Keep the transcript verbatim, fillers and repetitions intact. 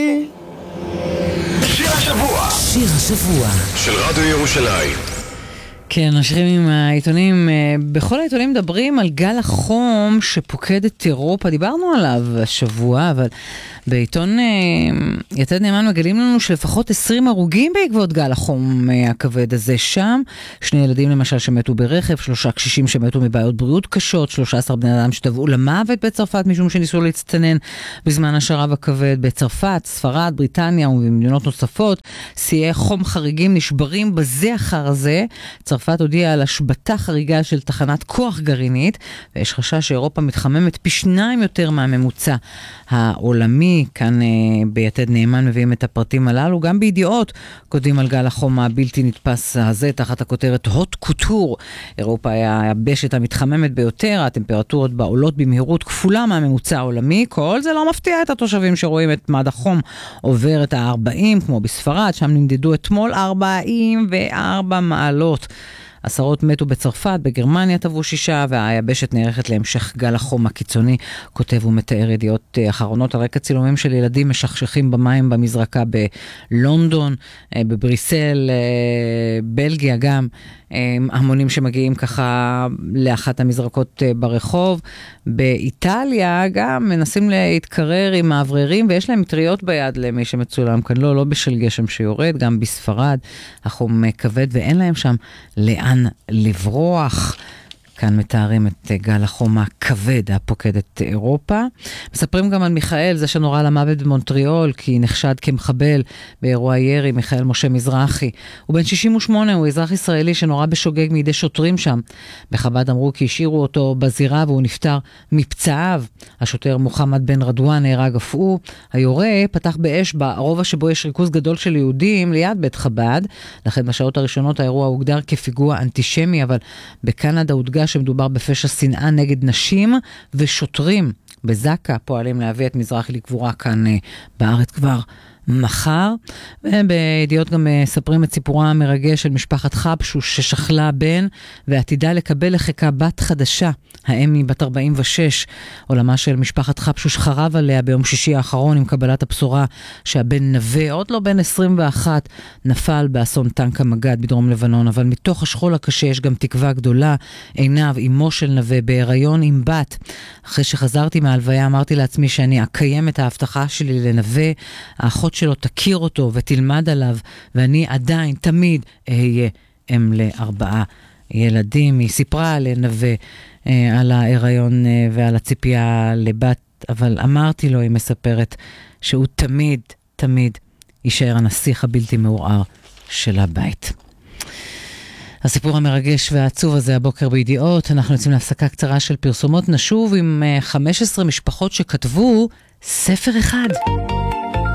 שיר השבוע. שיר השבוע של רדיו ירושלים. כן, השירים עם העיתונים, בכל העיתונים מדברים על גל החום שפוקד את אירופה, דיברנו עליו השבוע, אבל בעיתון יתד נאמן מגלים לנו שלפחות עשרים הרוגים בעקבות גל החום הכבד הזה שם, שני ילדים למשל שמתו ברכב, שלושה קשישים שמתו מבעיות בריאות קשות, שלושה עשר בני אדם שטבעו למוות בצרפת משום שניסו להצטנן בזמן השרב הכבד בצרפת, ספרד, בריטניה ובמדינות נוספות, שיאי חום חריגים נשברים בזה אחר הזה. צרפת הודיעה על השבתה חריגה של תחנת כוח גרעינית, ויש חשש שאירופה מתחממת פי שניים יותר מהממוצע העולמי. כאן אה, ביתד נאמן מביאים את הפרטים הללו, גם בידיעות כותבים על גל החום הבלתי נתפס הזה, תחת הכותרת הוט קוטור. אירופה היא היבשת המתחממת ביותר, הטמפרטורות בעולות במהירות כפולה מהממוצע העולמי, כל זה לא מפתיע את התושבים שרואים את מד החום עובר את ה-ארבעים, כמו בספרד, שם נמדדו אתמול ארבעים וארבע מעלות. עשרות מתו בצרפת, בגרמניה טבעו שישה, והיבשת נערכת להמשך גל החום הקיצוני, כותב ומתאר ידיעות אחרונות על רקע צילומים של ילדים משכשכים במים במזרקה בלונדון, בבריסל, בלגיה גם, המונים שמגיעים ככה לאחת המזרקות ברחוב. באיטליה גם מנסים להתקרר עם האווררים, ויש להם מטריות ביד למי שמצולם כאן, לא, לא בשל גשם שיורד, גם בספרד החום כבד ואין להם שם לאן לברוח. כאן מתארים את גל החום הכבד הפוקד את אירופה. מספרים גם על מיכאל, זה שנורא למוות במונטריאול, כי נחשד כמחבל באירוע ירי, מיכאל משה מזרחי. הוא בן שישים ושמונה, הוא אזרח ישראלי שנורא בשוגג מידי שוטרים שם. בחב"ד אמרו כי השאירו אותו בזירה והוא נפטר מפצעיו. השוטר מוחמד בן רדואן נהרג אף הוא. היורה פתח באש ברובע שבו יש ריכוז גדול של יהודים ליד בית חב"ד. לכן בשעות הראשונות האירוע הוגדר כפיגוע אנטישמי, אבל בקנדה הודגש שמדובר בפשע שנאה נגד נשים ושוטרים. בזקה פועלים להביא את מזרחי לקבורה כאן בארץ כבר מחר. בידיעות גם מספרים את סיפורה המרגש של משפחת חבשוש ששכלה בן ועתידה לקבל לחיקה בת חדשה. האם היא בת ארבעים ושש. עולמה של משפחת חבשוש חרב עליה ביום שישי האחרון עם קבלת הבשורה שהבן נווה, עוד לא בן עשרים ואחת, נפל באסון טנק המגד בדרום לבנון. אבל מתוך השכול הקשה יש גם תקווה גדולה. עינב, אמו של נווה, בהיריון עם בת. אחרי שחזרתי מהלוויה אמרתי לעצמי שאני אקיים את ההבטחה שלי לנווה, האחות שלו תכיר אותו ותלמד עליו, ואני עדיין תמיד אהיה אם לארבעה ילדים. היא סיפרה לנווה אה, על ההיריון אה, ועל הציפייה לבת, אבל אמרתי לו, היא מספרת, שהוא תמיד, תמיד יישאר הנסיך הבלתי מעורער של הבית. הסיפור המרגש והעצוב הזה הבוקר בידיעות. אנחנו יוצאים להפסקה קצרה של פרסומות, נשוב עם חמש עשרה משפחות שכתבו ספר אחד.